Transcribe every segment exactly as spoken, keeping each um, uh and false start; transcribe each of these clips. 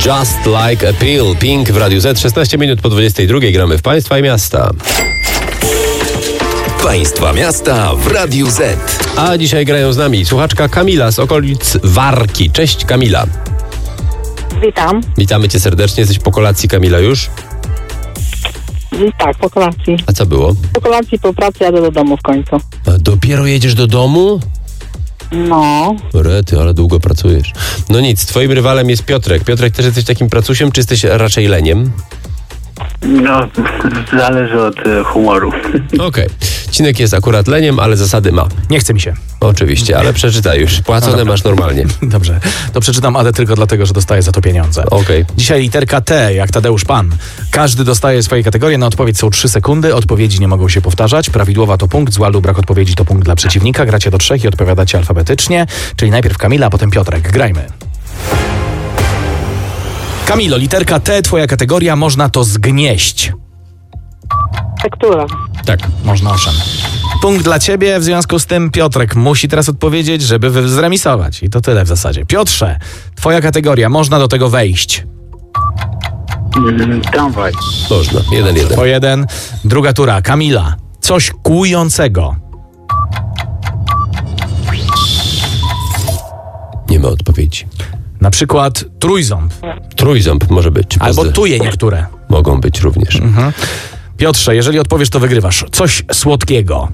Just Like a Pill. Pink w Radiu Z. szesnaście minut po dwudziestej drugiej gramy w Państwa i Miasta. Państwa Miasta w Radiu Z. A dzisiaj grają z nami słuchaczka Kamila z okolic Warki. Cześć Kamila. Witam. Witamy Cię serdecznie. Jesteś po kolacji, Kamila, już? Tak, po kolacji. A co było? Po kolacji, po pracy jadę do domu w końcu. A dopiero jedziesz do domu? No, Rety, ale długo pracujesz. No nic, twoim rywalem jest Piotrek. Piotrek, też jesteś takim pracusiem, czy jesteś raczej leniem? No, zależy od e, humoru. Okej. Okay. Cinek jest akurat leniem, ale zasady ma. Nie chce mi się. Oczywiście, ale przeczytaj już. Płacone masz normalnie. Dobrze, to przeczytam, ale tylko dlatego, że dostaję za to pieniądze. Okej. Dzisiaj literka T, jak Tadeusz Pan. Każdy dostaje swoje kategorie, na odpowiedź są trzy sekundy, odpowiedzi nie mogą się powtarzać. Prawidłowa to punkt, zła lub brak odpowiedzi to punkt dla przeciwnika. Gracie do trzech i odpowiadacie alfabetycznie, czyli najpierw Kamila, a potem Piotrek. Grajmy. Kamilo, literka T, twoja kategoria, można to zgnieść. tektura. Tak. Można, owszem. Punkt dla ciebie, w związku z tym Piotrek musi teraz odpowiedzieć, żeby wy- zremisować. I to tyle w zasadzie. Piotrze, twoja kategoria, można do tego wejść. Mm, tramwaj. Można. Jeden, jeden. Po jeden. Druga tura. Kamila, coś kłującego. Nie ma odpowiedzi. Na przykład trójząb. Trójząb może być. Albo Pozdra- tuje niektóre. Mogą być również. Mhm. Piotrze, jeżeli odpowiesz, to wygrywasz. Coś słodkiego.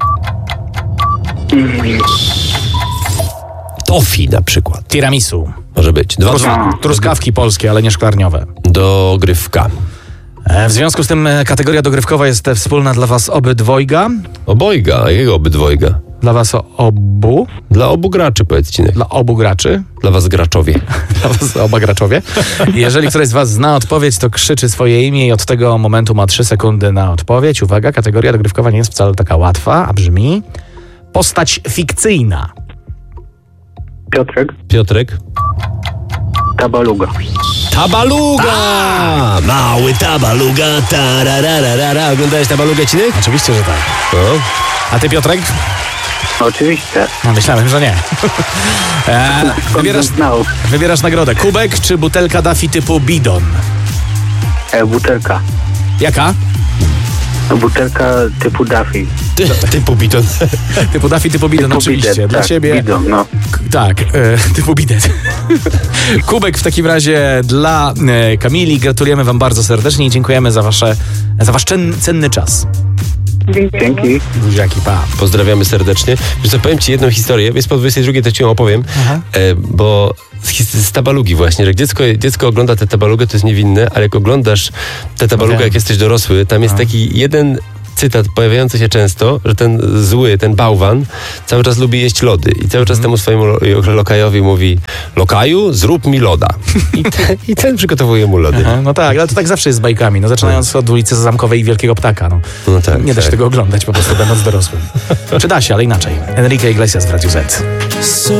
Tofi na przykład. Tiramisu. Może być. Dwa, Trus- dwa. truskawki polskie, ale nie szklarniowe. Dogrywka. E, W związku z tym e, kategoria dogrywkowa jest e, wspólna dla was obydwojga. Obojga. A jakiego obydwojga? Dla was o- obu. Dla obu graczy, powiedz Cinek. Dla obu graczy. Dla was graczowie. Dla was oba graczowie. Jeżeli któryś z was zna odpowiedź, to krzyczy swoje imię i od tego momentu ma trzy sekundy na odpowiedź. Uwaga, kategoria dogrywkowa nie jest wcale taka łatwa, a brzmi postać fikcyjna. Piotrek. Piotrek. Tabaluga. Tabaluga! Mały tabaluga. Tarararara. Oglądałeś tabalugę, Cinek? Oczywiście, że tak. No. A ty, Piotrek? Oczywiście. No, myślałem, że nie. E, wybierasz, Znał. wybierasz nagrodę. Kubek czy butelka Daffy typu bidon? E, butelka. Jaka? Butelka typu Daffy. Ty, typu biton. Typu Daffy typu bidon, Typu oczywiście. bidet, Dla tak, ciebie... bidon, no. K- Tak, e, typu bidet. Kubek w takim razie dla e, Kamili. Gratulujemy wam bardzo serdecznie i dziękujemy za wasze, za wasz cen, cenny czas. Dzięki. Buziaki, pa. Pozdrawiamy serdecznie. Wiesz co, powiem Ci jedną historię. Jest po dwudziestej drugiej, to Ci ją opowiem. E, bo z, his- z tabalugi właśnie, że jak dziecko, dziecko ogląda tę tabalugę, to jest niewinne, ale jak oglądasz tę tabalugę, Wiem. jak jesteś dorosły, tam jest taki jeden cytat pojawiający się często, że ten zły, ten bałwan cały czas lubi jeść lody i cały czas temu swojemu lo- lokajowi mówi: lokaju, zrób mi loda. I, te, i ten przygotowuje mu lody. Aha, no tak, ale to tak zawsze jest z bajkami. No, zaczynając od ulicy Zamkowej i Wielkiego Ptaka. No. No tak, Nie da się tak. tego oglądać po prostu będąc dorosłym. Czy da się, ale inaczej. Enrique Iglesias w Radiu Z.